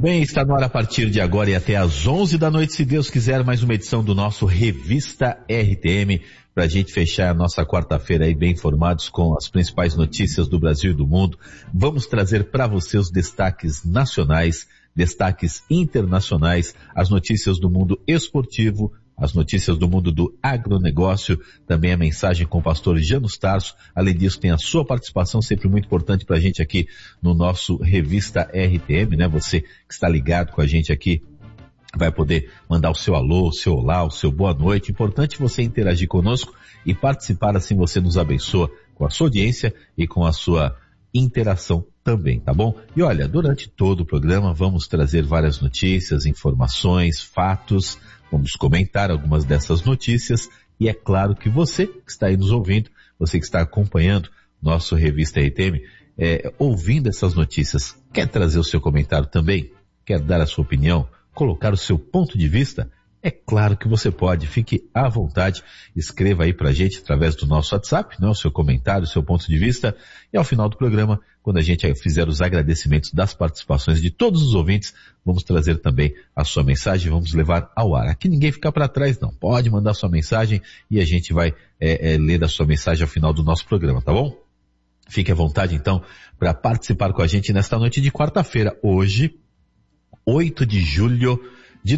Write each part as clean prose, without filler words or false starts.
Bem, está no ar a partir de agora e até às 11 da noite, se Deus quiser, mais uma edição do nosso Revista RTM, para a gente fechar a nossa quarta-feira aí bem informados com as principais notícias do Brasil e do mundo. Vamos trazer para você os destaques nacionais, destaques internacionais, as notícias do mundo esportivo, as notícias do mundo do agronegócio, também a mensagem com o pastor Janus Tarso. Além disso, tem a sua participação, sempre muito importante para a gente aqui no nosso Revista RTM, né? Você que está ligado com a gente aqui vai poder mandar o seu alô, o seu olá, o seu boa noite. Importante você interagir conosco e participar, assim você nos abençoa com a sua audiência e com a sua interação também, tá bom? E olha, durante todo o programa vamos trazer várias notícias, informações, fatos. Vamos comentar algumas dessas notícias e é claro que você que está aí nos ouvindo, você que está acompanhando nosso Revista RTM, ouvindo essas notícias, quer trazer o seu comentário também? Quer dar a sua opinião? Colocar o seu ponto de vista? É claro que você pode, fique à vontade, escreva aí pra gente através do nosso WhatsApp, né, o seu comentário, o seu ponto de vista, e ao final do programa, quando a gente fizer os agradecimentos das participações de todos os ouvintes, vamos trazer também a sua mensagem, vamos levar ao ar. Aqui ninguém fica para trás não, pode mandar sua mensagem e a gente vai ler a sua mensagem ao final do nosso programa, tá bom? Fique à vontade então para participar com a gente nesta noite de quarta-feira, hoje, 8 de julho de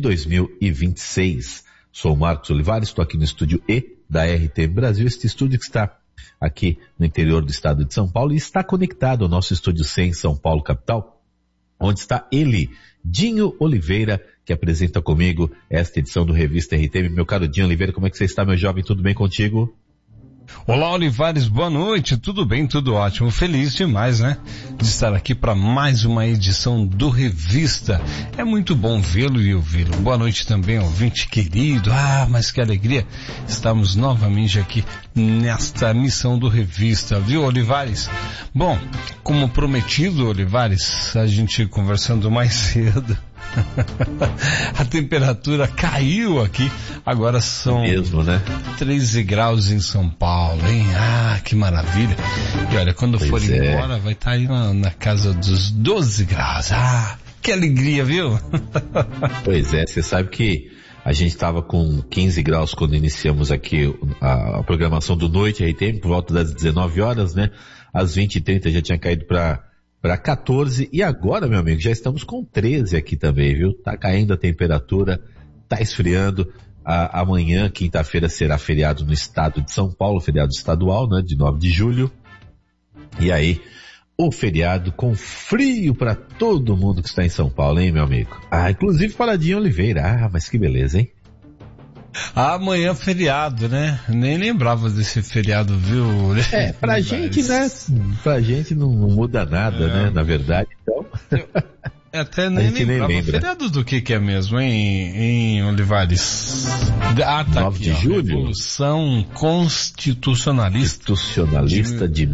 2026. Sou o Marcos Olivares, estou aqui no estúdio E da RT Brasil, este estúdio que está aqui no interior do estado de São Paulo e está conectado ao nosso estúdio C em São Paulo, capital, onde está ele, Dinho Oliveira, que apresenta comigo esta edição do Revista RTM. Meu caro Dinho Oliveira, como é que você está, meu jovem? Tudo bem contigo? Olá, Olivares, boa noite, tudo bem, tudo ótimo, feliz demais, né, de estar aqui para mais uma edição do Revista. É muito bom vê-lo e ouvi-lo. Boa noite também, ouvinte querido. Mas que alegria, estamos novamente aqui nesta missão do Revista, viu, Olivares? Bom, como prometido, Olivares, a gente conversando mais cedo, a temperatura caiu aqui, agora são mesmo, né? 13 graus em São Paulo, hein? Que maravilha. E olha, quando for embora vai estar aí na casa dos 12 graus. Que alegria, viu? Pois é, você sabe que a gente estava com 15 graus quando iniciamos aqui a programação do Noite RTM, por volta das 19 horas, né? Às 20h30 já tinha caído para 14, e agora, meu amigo, já estamos com 13 aqui também, viu? Tá caindo a temperatura, tá esfriando. Amanhã, quinta-feira, será feriado no estado de São Paulo, feriado estadual, né, de 9 de julho. E aí, o feriado com frio para todo mundo que está em São Paulo, hein, meu amigo? Inclusive para Dinho Oliveira. Mas que beleza, hein? Amanhã feriado, né? Nem lembrava desse feriado, viu? Pra gente, né? Pra gente não muda nada, né? Na verdade, então. Até nem lembrava. Feriado do que é mesmo, hein, Olivares? Tá 9 de julho? Revolução Constitucionalista de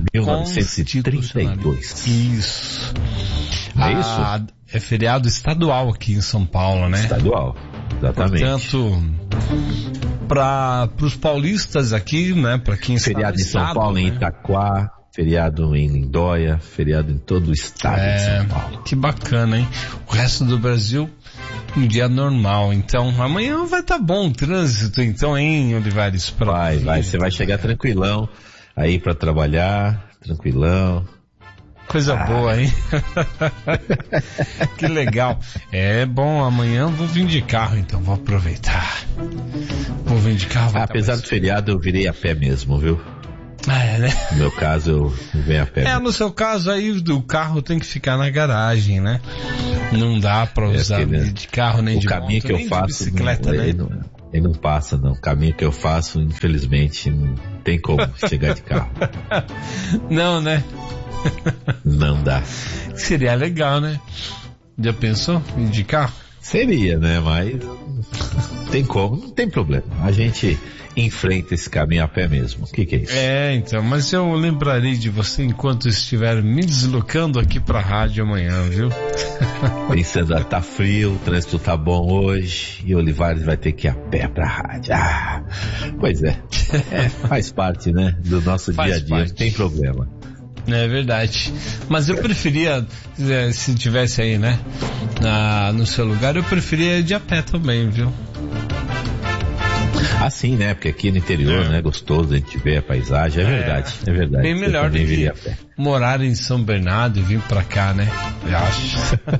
1932. Isso. É isso? É feriado estadual aqui em São Paulo, né? Estadual. Exatamente. Portanto, para os paulistas aqui, né, para quem está feriado em São Paulo, né? Em Itaquá, feriado em Lindóia, feriado em todo o estado de São Paulo. Que bacana, hein? O resto do Brasil, um dia normal. Então, amanhã vai estar bom o trânsito, então, hein, Olivares? Vai, você vai chegar tranquilão aí para trabalhar, tranquilão. Coisa boa, hein? Que legal. É bom, amanhã vou vir de carro, então vou aproveitar. Vou vir de carro. Apesar do feriado, eu virei a pé mesmo, viu? Né? No meu caso, eu venho a pé mesmo. No seu caso aí, o carro tem que ficar na garagem, né? Não dá pra usar de carro, nem de moto, nem de bicicleta, né? Ele não passa, não. O caminho que eu faço, infelizmente, não tem como chegar de carro. Não, né? Não dá. Seria legal, né? Já pensou ir de carro? Seria, né? Mas tem como, não tem problema. A gente enfrenta esse caminho a pé mesmo. O que é isso? Então, mas eu lembrarei de você enquanto estiver me deslocando aqui pra rádio amanhã, viu? Pensando, tá frio, o trânsito tá bom hoje e Olivares vai ter que ir a pé pra rádio. Pois é. Faz parte, né? Do nosso dia a dia, não tem problema. É verdade. Mas eu preferia, se tivesse aí, né, no seu lugar, eu preferia ir de a pé também, viu? Assim, né? Porque aqui no interior, né? Gostoso a gente ver a paisagem. É verdade. Bem melhor do que morar em São Bernardo e vir pra cá, né? Eu acho.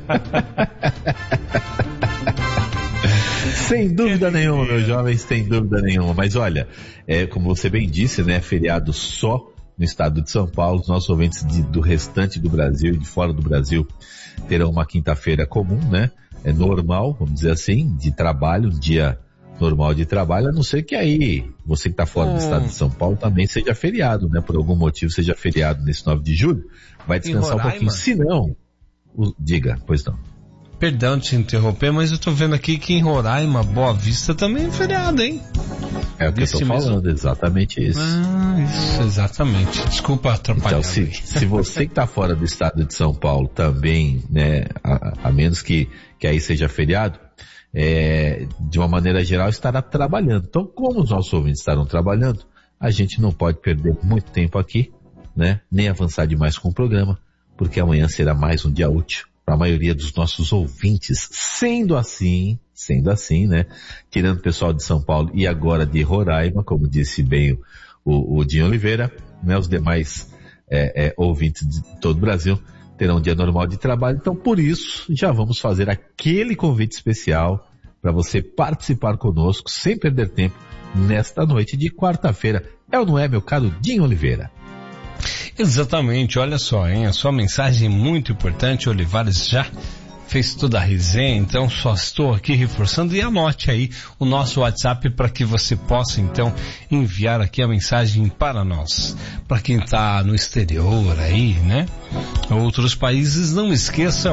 Sem dúvida nenhuma, meus jovens, sem dúvida nenhuma. Mas olha, como você bem disse, né? Feriado só no estado de São Paulo. Os nossos ouvintes do restante do Brasil e de fora do Brasil terão uma quinta-feira comum, né? É normal, vamos dizer assim, de trabalho, um dia normal de trabalho, a não ser que aí, você que está fora do estado de São Paulo, também seja feriado, né? Por algum motivo seja feriado nesse 9 de julho, vai descansar um pouquinho. Se não, diga, pois não. Perdão de te interromper, mas eu tô vendo aqui que em Roraima, Boa Vista também é feriado, hein? É o que eu tô falando, exatamente isso. Isso, exatamente. Desculpa atrapalhar. Então, se você que está fora do estado de São Paulo também, né, a menos que aí seja feriado, de uma maneira geral estará trabalhando. Então, como os nossos ouvintes estarão trabalhando, a gente não pode perder muito tempo aqui, né? Nem avançar demais com o programa, porque amanhã será mais um dia útil para a maioria dos nossos ouvintes. Sendo assim, né? Tirando o pessoal de São Paulo e agora de Roraima, como disse bem o Dinho Oliveira, né? Os demais ouvintes de todo o Brasil terão um dia normal de trabalho. Então, por isso, já vamos fazer aquele convite especial para você participar conosco, sem perder tempo, nesta noite de quarta-feira. É ou não é, meu caro Dinho Oliveira? Exatamente, olha só, hein? A sua mensagem é muito importante. O Olivares já fez toda a resenha, então só estou aqui reforçando. E anote aí o nosso WhatsApp para que você possa então enviar aqui a mensagem para nós. Para quem está no exterior aí, né? Outros países, não esqueça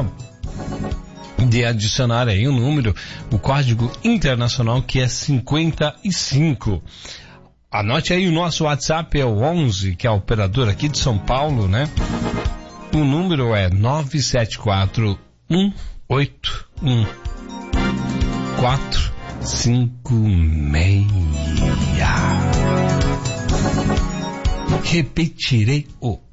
de adicionar aí o número, o código internacional, que é 55. Anote aí, o nosso WhatsApp é o 11, que é a operadora aqui de São Paulo, né? O número é 974 181 456. Repetirei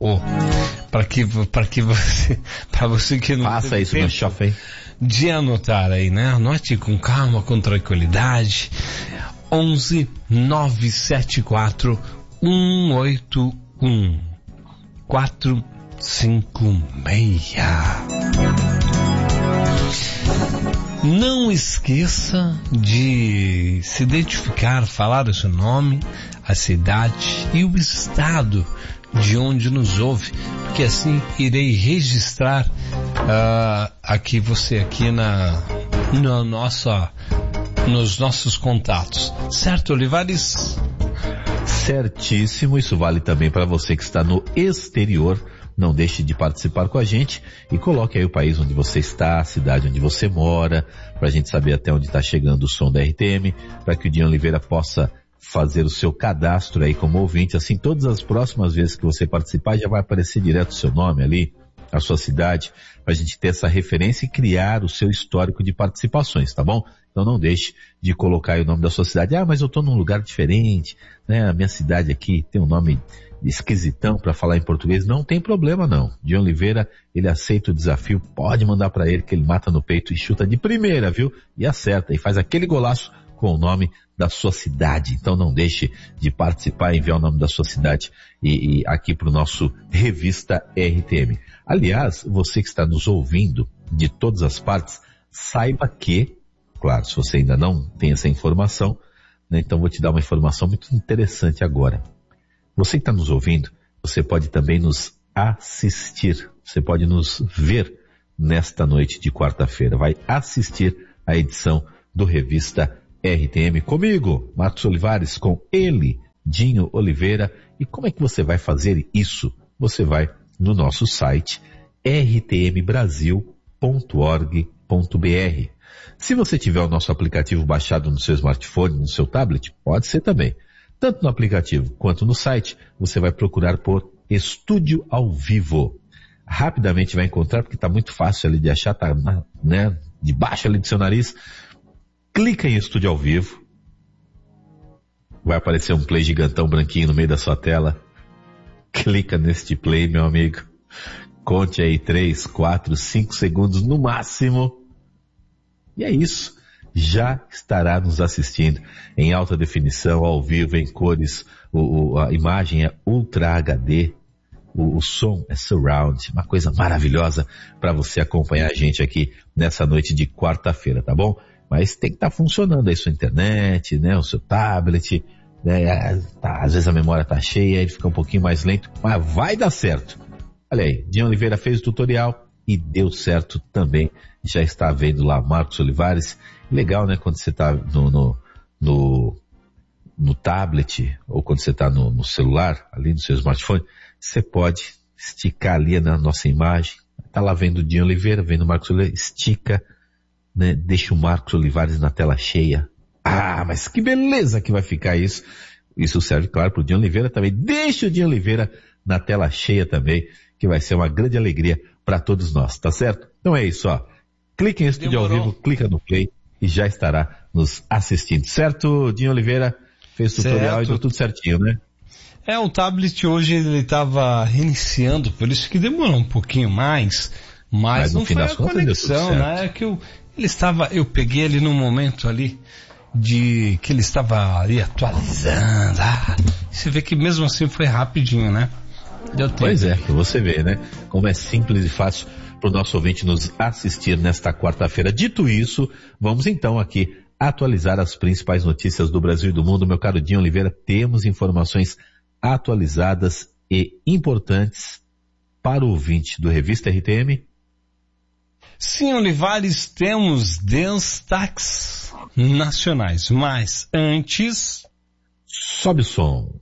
para você que não faça isso no shopping de anotar aí, né? Anote com calma, com tranquilidade. 11 974 181 456. Não esqueça de se identificar, falar o seu nome, a cidade e o estado de onde nos ouve, porque assim irei registrar aqui você aqui nos nossos contatos. Certo, Olivares? Certíssimo, isso vale também para você que está no exterior. Não deixe de participar com a gente e coloque aí o país onde você está, a cidade onde você mora, para a gente saber até onde está chegando o som da RTM, para que o Dinho Oliveira possa fazer o seu cadastro aí como ouvinte. Assim, todas as próximas vezes que você participar, já vai aparecer direto o seu nome ali, a sua cidade, para a gente ter essa referência e criar o seu histórico de participações, tá bom? Então não deixe de colocar aí o nome da sua cidade. Mas eu estou num lugar diferente, né? A minha cidade aqui tem um nome esquisitão para falar em português. Não tem problema não. Dinho Oliveira, ele aceita o desafio, pode mandar para ele que ele mata no peito e chuta de primeira, viu? E acerta, e faz aquele golaço com o nome da sua cidade. Então não deixe de participar e enviar o nome da sua cidade e aqui para o nosso Revista RTM. Aliás, você que está nos ouvindo de todas as partes, saiba que, claro, se você ainda não tem essa informação, né, então vou te dar uma informação muito interessante agora. Você que está nos ouvindo, você pode também nos assistir, você pode nos ver nesta noite de quarta-feira. Vai assistir a edição do Revista RTM comigo, Marcos Olivares, com ele, Dinho Oliveira. E como é que você vai fazer isso? Você vai no nosso site rtmbrasil.org.br. Se você tiver o nosso aplicativo baixado no seu smartphone, no seu tablet, pode ser também. Tanto no aplicativo quanto no site, você vai procurar por Estúdio ao Vivo. Rapidamente vai encontrar, porque está muito fácil ali de achar, tá, né, debaixo ali do seu nariz. Clica em Estúdio ao Vivo. Vai aparecer um play gigantão branquinho no meio da sua tela. clica neste play, meu amigo. Conte aí 3, 4, 5 segundos no máximo. E é isso. Já estará nos assistindo em alta definição, ao vivo, em cores. A imagem é Ultra HD. O som é surround. Uma coisa maravilhosa para você acompanhar a gente aqui nessa noite de quarta-feira, tá bom? Mas tem que estar funcionando aí sua internet, né? O seu tablet, né? Às vezes a memória tá cheia, ele fica um pouquinho mais lento, mas vai dar certo. Olha aí, Dinho Oliveira fez o tutorial e deu certo também. Já está vendo lá Marcos Olivares. Legal, né? Quando você tá no tablet ou quando você tá no celular, ali no seu smartphone, você pode esticar ali na nossa imagem. Tá lá vendo o Dinho Oliveira, vendo o Marcos Oliveira, estica, né? Deixa o Marcos Olivares na tela cheia. Ah, mas que beleza que vai ficar isso. Isso serve, claro, pro Dinho Oliveira também. Deixa o Dinho Oliveira na tela cheia também, que vai ser uma grande alegria para todos nós, tá certo? Então é isso, ó. Clique em Estúdio ao Vivo, clica no play e já estará nos assistindo, certo? Dinho Oliveira fez o tutorial e deu tudo certinho, né? O tablet hoje ele estava reiniciando, por isso que demorou um pouquinho mais, mas não foi a conexão, né? Que eu peguei ele num momento ali de que ele estava ali atualizando. Você vê que mesmo assim foi rapidinho, né? Deu tempo. Pois é, pra você ver, né? Como é simples e fácil para o nosso ouvinte nos assistir nesta quarta-feira. Dito isso, vamos então aqui atualizar as principais notícias do Brasil e do mundo. Meu caro Dinho Oliveira, temos informações atualizadas e importantes para o ouvinte do Revista RTM? Sim, Olivares, temos destaques nacionais, mas antes... Sobe o som.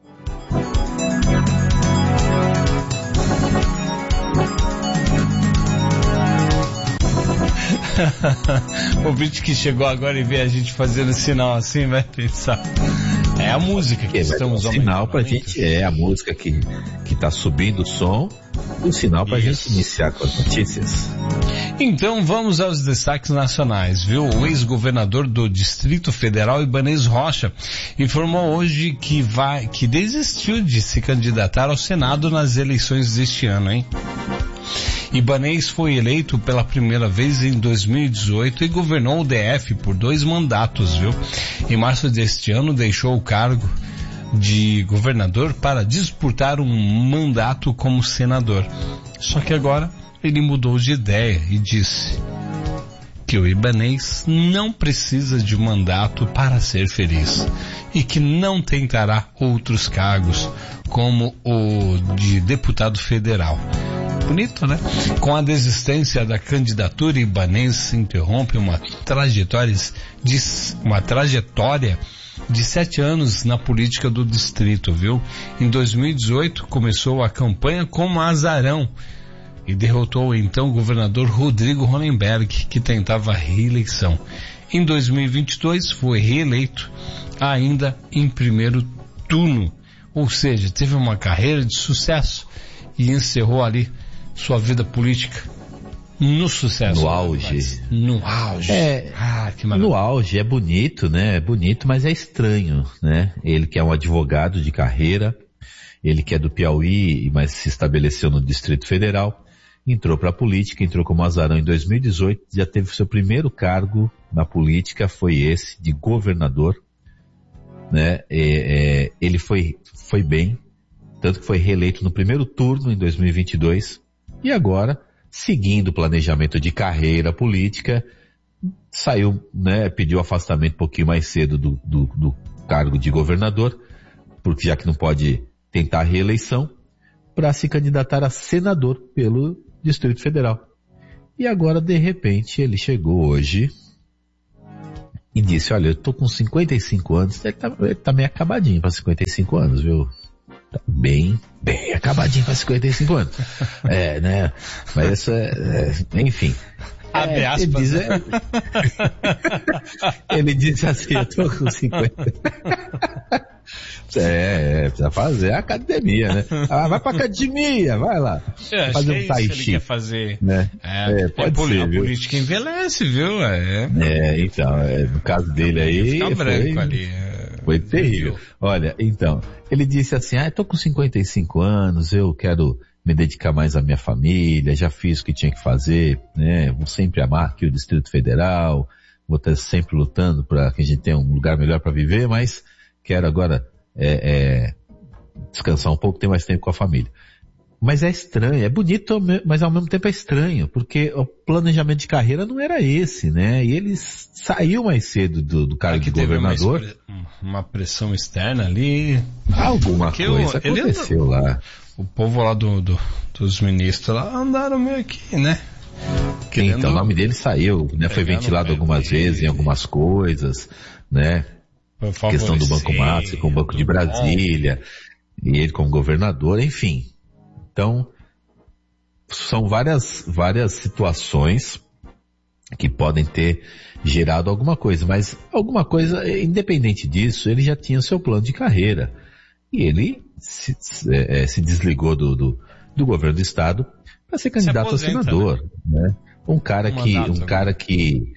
O ouvinte que chegou agora e vê a gente fazendo sinal assim vai pensar... É a música que estamos ouvindo. Sinal pra gente, é a música que tá subindo o som, um sinal pra gente iniciar com as notícias. Então vamos aos destaques nacionais, viu? O ex-governador do Distrito Federal, Ibanez Rocha, informou hoje que desistiu de se candidatar ao Senado nas eleições deste ano, hein? Ibanez foi eleito pela primeira vez em 2018 e governou o DF por 2 mandatos, viu? Em março deste ano deixou o cargo de governador para disputar um mandato como senador. Só que agora ele mudou de ideia e disse que o Ibanez não precisa de mandato para ser feliz e que não tentará outros cargos como o de deputado federal. Bonito, né? Com a desistência da candidatura, Ibanez interrompe uma trajetória de 7 anos na política do distrito, viu? Em 2018 começou a campanha como azarão e derrotou então o governador Rodrigo Hollenberg, que tentava a reeleição. Em 2022 foi reeleito ainda em primeiro turno, ou seja, teve uma carreira de sucesso e encerrou ali sua vida política no sucesso. No auge. No auge. Que maravilha. No auge, é bonito, né? É bonito, mas é estranho, né? Ele que é um advogado de carreira, ele que é do Piauí, mas se estabeleceu no Distrito Federal, entrou para a política, entrou como azarão em 2018, já teve seu primeiro cargo na política, foi esse, de governador, né? Ele foi bem, tanto que foi reeleito no primeiro turno em 2022, e agora, seguindo o planejamento de carreira política, saiu, né, pediu afastamento um pouquinho mais cedo do cargo de governador, porque já que não pode tentar a reeleição, para se candidatar a senador pelo Distrito Federal. E agora, de repente, ele chegou hoje e disse, olha, eu tô com 55 anos, ele tá meio acabadinho para 55 anos, viu? Tá bem acabadinho para 55 anos. Né? Mas isso enfim. Abre aspas. Ele disse assim, eu tô com 50. Precisa fazer a academia, né? Vai pra academia, vai lá. Fazer um tai chi. Fazer. Né? Pode ser, a política envelhece, viu? Então, no caso dele aí. Fica branco ali. Foi terrível. Olha, então, ele disse assim, tô com 55 anos, eu quero me dedicar mais à minha família, já fiz o que tinha que fazer, né? Vou sempre amar aqui o Distrito Federal, vou estar sempre lutando para que a gente tenha um lugar melhor para viver, mas quero agora descansar um pouco, ter mais tempo com a família. Mas é estranho, é bonito, mas ao mesmo tempo é estranho, porque o planejamento de carreira não era esse, né? E ele saiu mais cedo do cargo de governador. Uma pressão externa ali. Alguma coisa aconteceu lá. O povo lá dos ministros lá andaram meio que, né? Então o nome dele saiu, né? Foi ventilado algumas vezes em algumas coisas, né? A questão do Banco Matos com o Banco de Brasília, e ele como governador, enfim. Então, são várias situações que podem ter gerado alguma coisa, mas alguma coisa, independente disso, ele já tinha seu plano de carreira. E ele se desligou do governo do estado para ser candidato a senador, né? Um cara que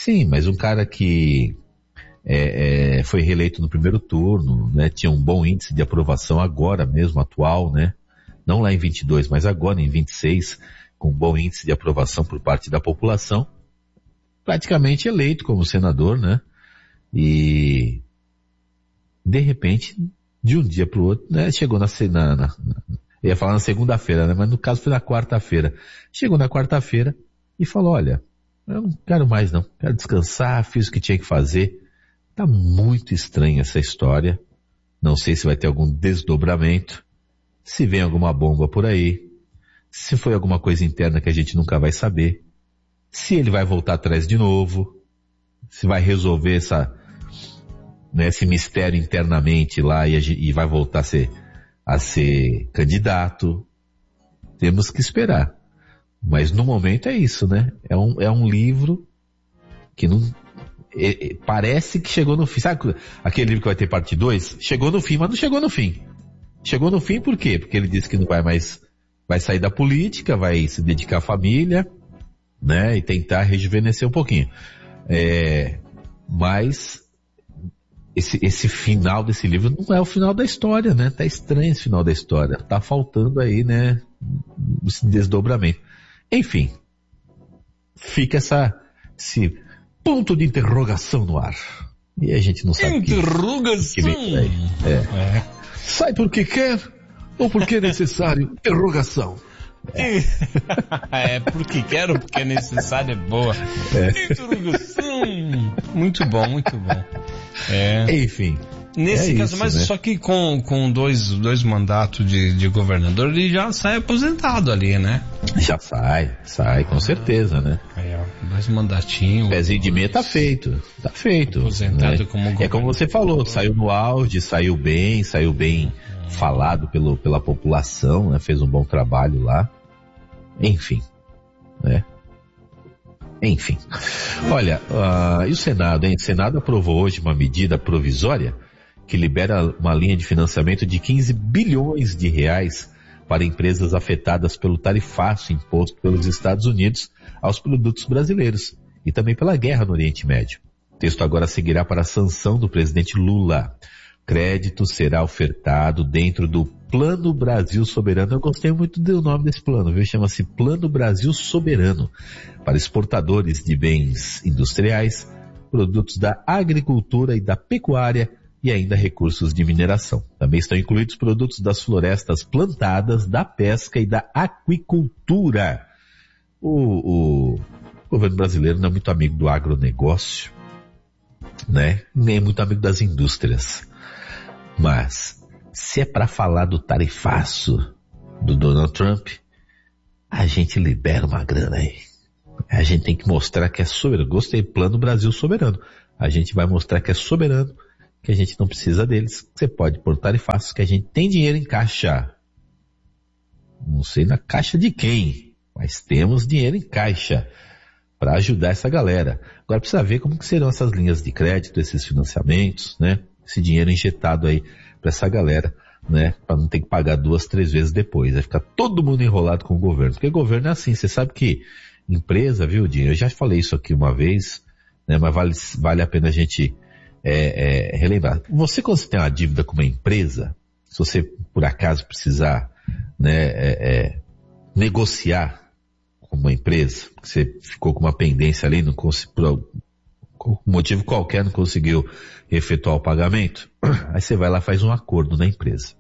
foi reeleito no primeiro turno, né? Tinha um bom índice de aprovação agora mesmo, atual, né? Não lá em 22, mas agora em 26, com um bom índice de aprovação por parte da população, praticamente eleito como senador, né? E, de repente, de um dia para o outro, né? Chegou eu ia falar na segunda-feira, né? Mas no caso foi na quarta-feira. Chegou na quarta-feira e falou, olha, eu não quero mais não, quero descansar, fiz o que tinha que fazer. Tá muito estranha essa história. Não sei se vai ter algum desdobramento. Se vem alguma bomba por aí, se foi alguma coisa interna que a gente nunca vai saber, se ele vai voltar atrás de novo, se vai resolver esse mistério internamente lá e vai voltar a ser candidato, temos que esperar. Mas no momento é isso, né? É um livro que não... parece que chegou no fim. Sabe aquele livro que vai ter parte 2? Chegou no fim, mas não chegou no fim. Chegou no fim por quê? Porque ele disse que não vai sair da política, vai se dedicar à família, né? E tentar rejuvenescer um pouquinho. Mas esse final desse livro não é o final da história, né? Tá estranho esse final da história. Tá faltando aí, né? Esse desdobramento. Enfim, fica esse ponto de interrogação no ar. E a gente não sabe interrogação. Que vem por aí. Sai porque quer ou porque é necessário? Interrogação. Porque quero, porque é necessário, é boa. Interrogação. Muito bom, muito bom. Enfim. Nesse caso, isso, mas né? só que com dois mandatos de governador, ele já sai aposentado ali, né? Já sai, com certeza, né? 2 mandatinhos. Pezinho de meia tá feito. Aposentado, né? Como governador. É como você falou, saiu no auge, saiu bem falado pela população, né? Fez um bom trabalho lá. Enfim, né? Enfim. Olha, e o Senado, hein? O Senado aprovou hoje uma medida provisória que libera uma linha de financiamento de 15 bilhões de reais para empresas afetadas pelo tarifaço imposto pelos Estados Unidos aos produtos brasileiros e também pela guerra no Oriente Médio. O texto agora seguirá para a sanção do presidente Lula. Crédito será ofertado dentro do Plano Brasil Soberano. Eu gostei muito do nome desse plano, viu? Chama-se Plano Brasil Soberano, para exportadores de bens industriais, produtos da agricultura e da pecuária e ainda recursos de mineração. Também estão incluídos produtos das florestas plantadas, da pesca e da aquicultura. O governo brasileiro não é muito amigo do agronegócio, né? Nem é muito amigo das indústrias. Mas, se é para falar do tarifaço do Donald Trump, a gente libera uma grana aí. A gente tem que mostrar que é soberano. Gostei, Plano Brasil Soberano. A gente vai mostrar que é soberano, que a gente não precisa deles. Você pode pôr tarifaços, que a gente tem dinheiro em caixa. Não sei na caixa de quem, mas temos dinheiro em caixa para ajudar essa galera. Agora precisa ver como que serão essas linhas de crédito, esses financiamentos, né? Esse dinheiro injetado aí para essa galera, né? Para não ter que pagar 2, 3 vezes depois. Vai ficar todo mundo enrolado com o governo. Porque o governo é assim, você sabe que empresa, viu, Dinho? Eu já falei isso aqui uma vez, né? Mas vale a pena a gente relembrar. Você, quando você tem uma dívida com uma empresa, se você por acaso precisar, né, negociar com uma empresa, que você ficou com uma pendência ali, não por motivo qualquer não conseguiu efetuar o pagamento, aí você vai lá e faz um acordo na empresa.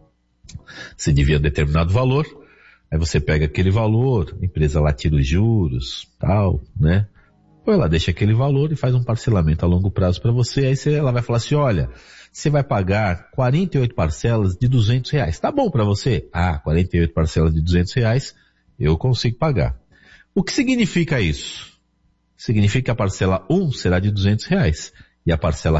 Você devia um determinado valor, aí você pega aquele valor, a empresa lá tira os juros, tal, né? Ou ela deixa aquele valor e faz um parcelamento a longo prazo para você, aí ela vai falar assim, olha, você vai pagar 48 parcelas de R$200. Tá bom para você? 48 parcelas de R$200, eu consigo pagar. O que significa isso? Significa que a parcela 1 será de R$200 e a parcela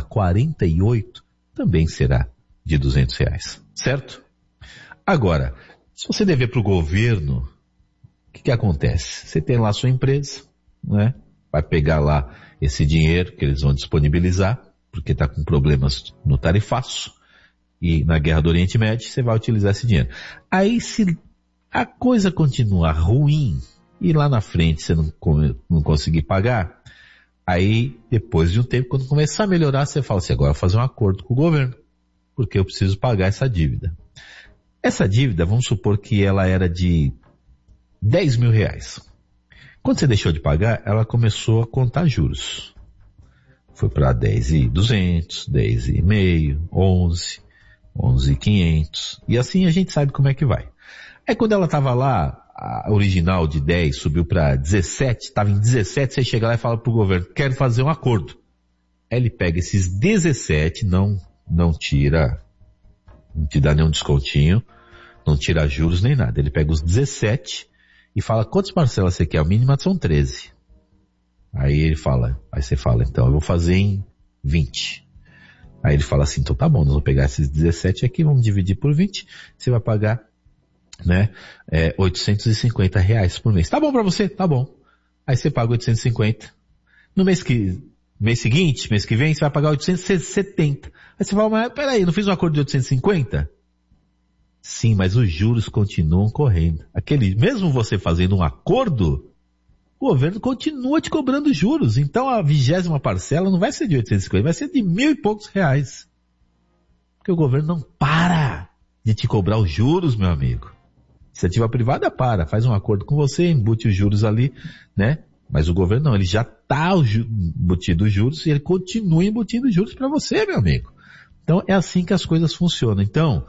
48 também será de R$200, certo? Agora, se você dever para o governo, o que acontece? Você tem lá a sua empresa, né? Vai pegar lá esse dinheiro que eles vão disponibilizar, porque está com problemas no tarifaço, e na guerra do Oriente Médio você vai utilizar esse dinheiro. Aí se a coisa continuar ruim, e lá na frente você não conseguir pagar, aí depois de um tempo, quando começar a melhorar, você fala assim, agora eu vou fazer um acordo com o governo, porque eu preciso pagar essa dívida. Essa dívida, vamos supor que ela era de R$10.000. Quando você deixou de pagar, ela começou a contar juros. Foi para 10.200, 10.500, 11, 11.500. E assim a gente sabe como é que vai. Aí quando ela estava lá, a original de 10 subiu para 17, estava em 17, você chega lá e fala pro governo, quero fazer um acordo. Aí ele pega esses 17, não tira, não te dá nenhum descontinho, não tira juros nem nada. Ele pega os 17 e fala, quantas parcelas você quer? A mínima são 13. Aí você fala, então eu vou fazer em 20. Aí ele fala assim, então tá bom, nós vamos pegar esses 17 aqui, vamos dividir por 20, você vai pagar, né, R$850 por mês. Tá bom pra você? Tá bom. Aí você paga 850. No mês seguinte, mês que vem, você vai pagar 870. Aí você fala, mas peraí, não fiz um acordo de 850? Sim, mas os juros continuam correndo. Mesmo você fazendo um acordo, o governo continua te cobrando juros. Então a 20ª parcela não vai ser de 850, vai ser de 1.000 e poucos reais. Porque o governo não para de te cobrar os juros, meu amigo. Iniciativa privada faz um acordo com você, embute os juros ali, né? Mas o governo não, ele já está embutindo os juros e ele continua embutindo os juros para você, meu amigo. Então é assim que as coisas funcionam. Então,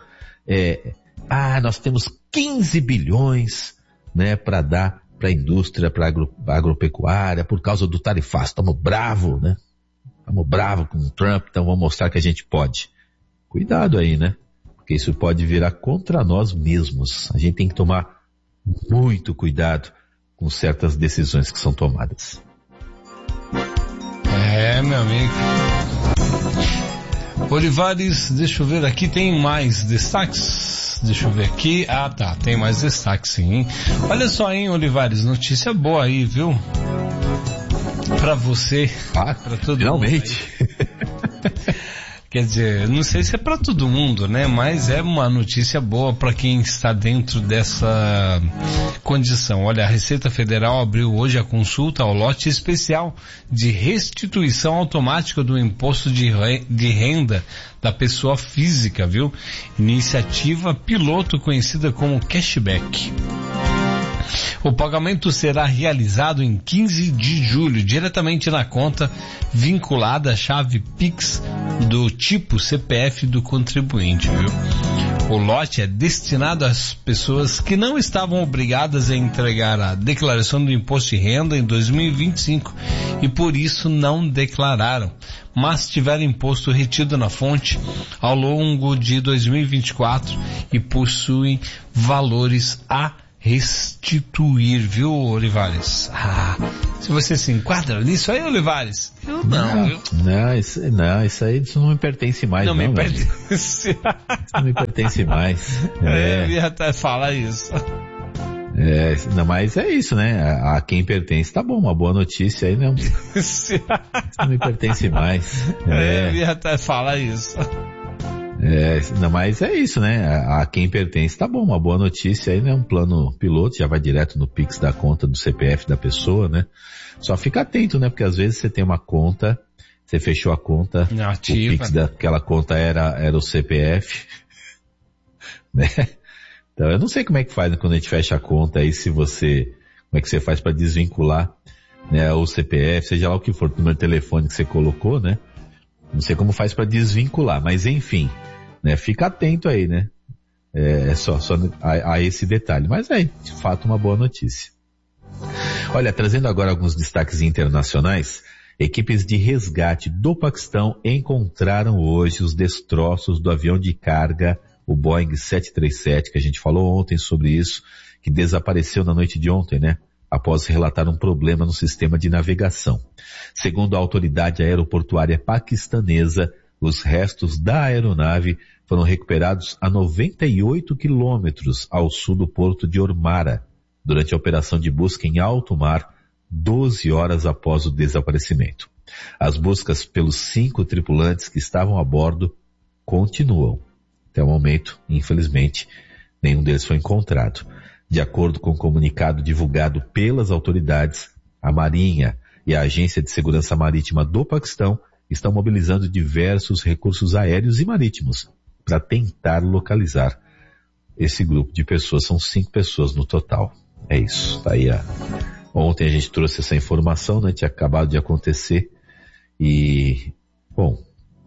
nós temos 15 bilhões, né, para dar para a indústria, para a agropecuária, por causa do tarifaço. Estamos bravos, né? Estamos bravos com o Trump, então vamos mostrar que a gente pode. Cuidado aí, né? Porque isso pode virar contra nós mesmos. A gente tem que tomar muito cuidado com certas decisões que são tomadas. Meu amigo. Olivares, deixa eu ver aqui, tem mais destaques? Deixa eu ver aqui. Tá, tem mais destaques sim, hein? Olha só, hein, Olivares, notícia boa aí, viu? Pra você, pra todo finalmente. mundo. Quer dizer, não sei se é para todo mundo, né? Mas é uma notícia boa para quem está dentro dessa condição. Olha, a Receita Federal abriu hoje a consulta ao lote especial de restituição automática do imposto de renda da pessoa física, viu? Iniciativa piloto conhecida como cashback. O pagamento será realizado em 15 de julho, diretamente na conta vinculada à chave Pix do tipo CPF do contribuinte, viu? O lote é destinado às pessoas que não estavam obrigadas a entregar a declaração do imposto de renda em 2025 e por isso não declararam, mas tiveram imposto retido na fonte ao longo de 2024 e possuem valores a restituir, viu, Olivares? Se você se enquadra nisso aí, Olivares, eu não, viu? Isso não me pertence mais. Não me pertence. Isso não me pertence mais. Eu ia até falar isso. Não, mas é isso, né? A quem pertence, tá bom, uma boa notícia aí, não. Isso não me pertence mais. Eu ia até falar isso. Não, mas é isso, né? A quem pertence, tá bom, uma boa notícia aí, né? Um plano piloto, já vai direto no Pix da conta do CPF da pessoa, né? Só fica atento, né? Porque às vezes você tem uma conta você fechou a conta, ativa. O Pix daquela conta era o CPF, né? Então eu não sei como é que faz, né, quando a gente fecha a conta aí, como é que você faz para desvincular, né, o CPF, seja lá o que for, o número de telefone que você colocou, né? Não sei como faz para desvincular, mas enfim, né? Fica atento aí, né? Só a esse detalhe. Mas de fato, uma boa notícia. Olha, trazendo agora alguns destaques internacionais, equipes de resgate do Paquistão encontraram hoje os destroços do avião de carga, o Boeing 737, que a gente falou ontem sobre isso, que desapareceu na noite de ontem, né? Após relatar um problema no sistema de navegação. Segundo a autoridade aeroportuária paquistanesa, os restos da aeronave foram recuperados a 98 quilômetros ao sul do porto de Ormara, durante a operação de busca em alto mar, 12 horas após o desaparecimento. As buscas pelos 5 tripulantes que estavam a bordo continuam. Até o momento, infelizmente, nenhum deles foi encontrado. De acordo com o comunicado divulgado pelas autoridades, a Marinha e a Agência de Segurança Marítima do Paquistão estão mobilizando diversos recursos aéreos e marítimos para tentar localizar esse grupo de pessoas. São 5 pessoas no total. É isso. Tá aí Ontem a gente trouxe essa informação, né? Tinha acabado de acontecer. E, bom,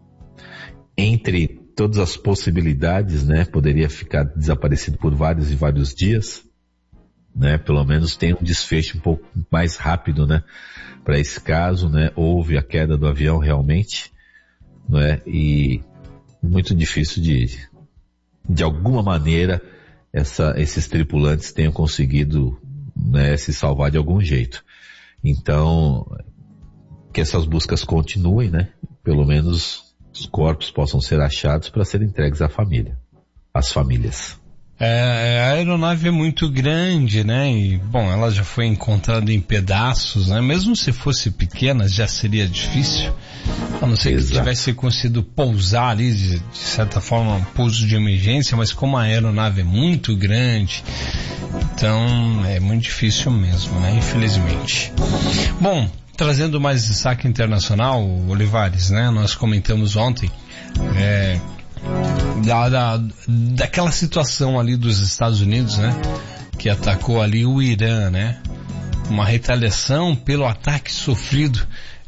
entre todas as possibilidades, né? Poderia ficar desaparecido por vários e vários dias, né? Pelo menos tem um desfecho um pouco mais rápido, né? Para esse caso, né? Houve a queda do avião realmente, né? E muito difícil de alguma maneira esses tripulantes tenham conseguido, né, se salvar de algum jeito. Então, que essas buscas continuem, né? Pelo menos os corpos possam ser achados para serem entregues às famílias. A aeronave é muito grande, né? E, bom, ela já foi encontrada em pedaços, né? Mesmo se fosse pequena, já seria difícil. A não ser que tivesse conseguido pousar ali, de certa forma, um pouso de emergência, mas como a aeronave é muito grande, então é muito difícil mesmo, né? Infelizmente. Bom, trazendo mais destaque internacional, Olivares, né? Nós comentamos ontem, daquela situação ali dos Estados Unidos, né? Que atacou ali o Irã, né? Uma retaliação pelo ataque sofrido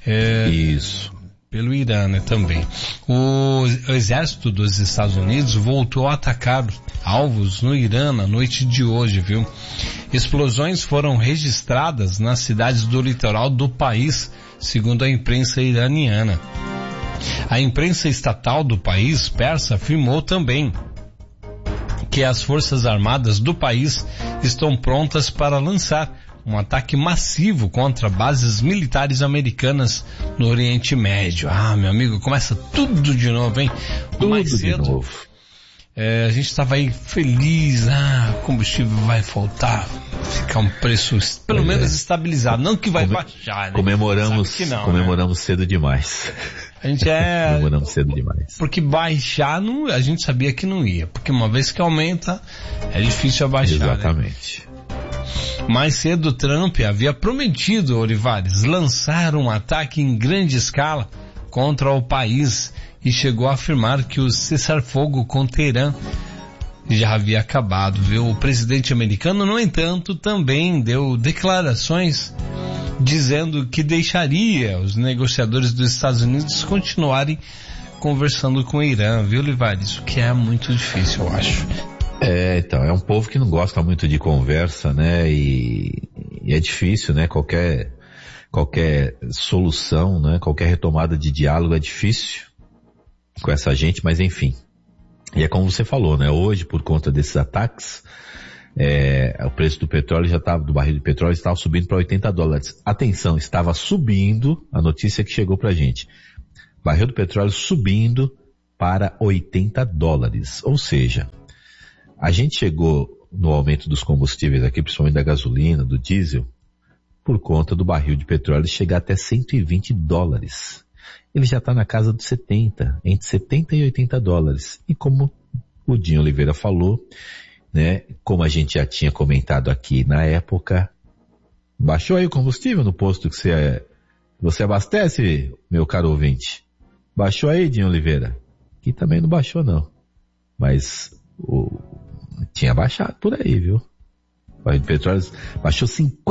pelo Irã, né? Também. O exército dos Estados Unidos voltou a atacar alvos no Irã na noite de hoje, viu? Explosões foram registradas nas cidades do litoral do país, segundo a imprensa iraniana. A imprensa estatal do país persa afirmou também que as forças armadas do país estão prontas para lançar um ataque massivo contra bases militares americanas no Oriente Médio. Ah, meu amigo, começa tudo de novo, hein? Tudo mais cedo, de novo. A gente estava aí feliz, combustível vai faltar, ficar um preço pelo menos estabilizado, não que vai baixar, né? Comemoramos cedo demais. A gente comemoramos cedo demais. Porque baixar, a gente sabia que não ia, porque uma vez que aumenta, é difícil abaixar. Exatamente. Né? Mais cedo, Trump havia prometido, Olivares, lançar um ataque em grande escala contra o país e chegou a afirmar que o cessar-fogo com Teherã já havia acabado, viu? O presidente americano, no entanto, também deu declarações dizendo que deixaria os negociadores dos Estados Unidos continuarem conversando com o Irã, viu, Olivares? O que é muito difícil, eu acho. Então, é um povo que não gosta muito de conversa, né? E é difícil, né? Qualquer solução, né? Qualquer retomada de diálogo é difícil com essa gente, mas enfim. E é como você falou, né? Hoje, por conta desses ataques, o preço do petróleo do barril de petróleo estava subindo para $80. Atenção, estava subindo, a notícia que chegou pra gente. Barril do petróleo subindo para $80. Ou seja, a gente chegou no aumento dos combustíveis aqui, principalmente da gasolina, do diesel, por conta do barril de petróleo chegar até $120. Ele já está na casa dos 70, entre 70 e $80. E como o Dinho Oliveira falou, né, como a gente já tinha comentado aqui na época, baixou aí o combustível no posto que Você abastece, meu caro ouvinte? Baixou aí, Dinho Oliveira? Aqui também não baixou, não. Mas tinha baixado por aí, viu? O barril de petróleo baixou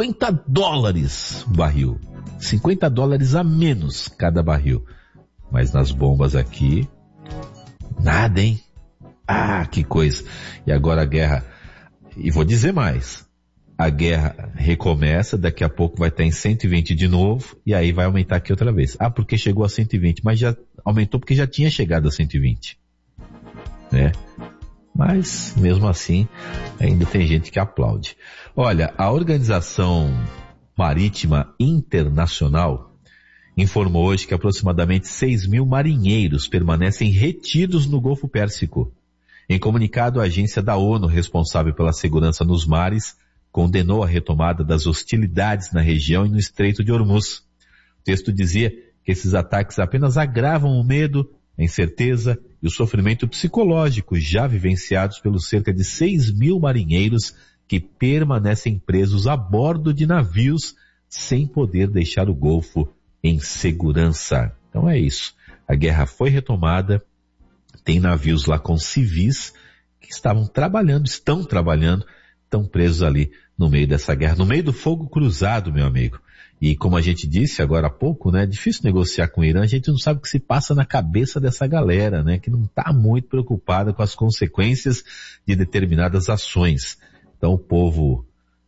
$50 o barril. $50 a menos cada barril. Mas nas bombas aqui, nada, hein? Ah, que coisa. E agora a guerra... E vou dizer mais. A guerra recomeça, daqui a pouco vai estar em 120 de novo, e aí vai aumentar aqui outra vez. Ah, porque chegou a 120, mas já aumentou porque já tinha chegado a 120. Né? Mas, mesmo assim, ainda tem gente que aplaude. Olha, a Organização Marítima Internacional informou hoje que aproximadamente 6.000 marinheiros permanecem retidos no Golfo Pérsico. Em comunicado, a agência da ONU responsável pela segurança nos mares condenou a retomada das hostilidades na região e no Estreito de Hormuz. O texto dizia que esses ataques apenas agravam o medo, a incerteza e o sofrimento psicológico já vivenciados pelos cerca de 6.000 marinheiros que permanecem presos a bordo de navios sem poder deixar o Golfo em segurança. Então é isso. A guerra foi retomada, tem navios lá com civis que estão trabalhando, estão presos ali no meio dessa guerra, no meio do fogo cruzado, meu amigo. E como a gente disse agora há pouco, né, é difícil negociar com o Irã, a gente não sabe o que se passa na cabeça dessa galera, né, que não está muito preocupada com as consequências de determinadas ações. Então o povo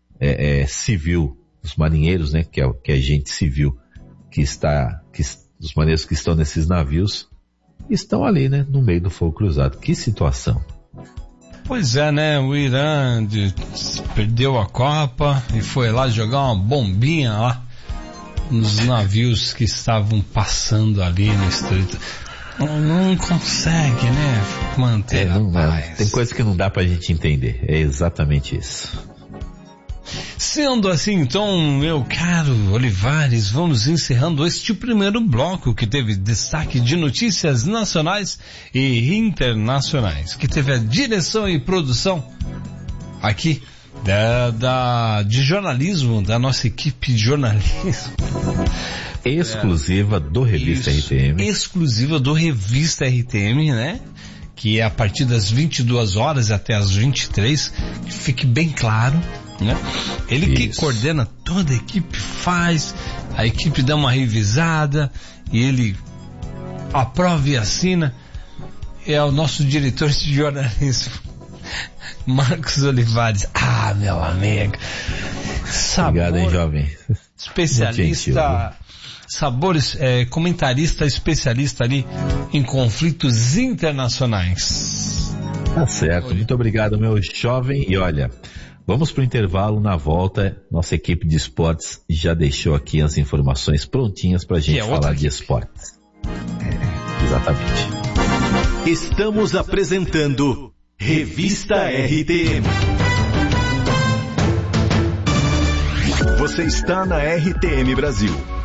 civil, os marinheiros, né, que é gente civil, os marinheiros que estão nesses navios, estão ali, né, no meio do fogo cruzado. Que situação. Pois é, né, o Irã perdeu a Copa e foi lá jogar uma bombinha lá nos navios que estavam passando ali no estreito. Não consegue, né, manter a paz. Tem coisa que não dá pra gente entender. É exatamente isso. Sendo assim, então, meu caro Olivares, vamos encerrando este primeiro bloco que teve destaque de notícias nacionais e internacionais, que teve a direção e produção aqui de jornalismo, da nossa equipe de jornalismo. Exclusiva do Revista RTM. Exclusiva do Revista RTM, né? Que é a partir das 22 horas até as 23, que fique bem claro, né? Ele Isso. Que coordena toda a equipe, a equipe dá uma revisada e ele aprova e assina. É o nosso diretor de jornalismo, Marcos Olivares. Ah, meu amigo. Obrigado, hein, jovem. Especialista, sabores, comentarista especialista ali em conflitos internacionais. Tá certo, muito obrigado, meu jovem. E olha, vamos pro intervalo. Na volta, nossa equipe de esportes já deixou aqui as informações prontinhas pra gente falar de esportes. Exatamente. Estamos apresentando Revista RTM. Você está na RTM Brasil.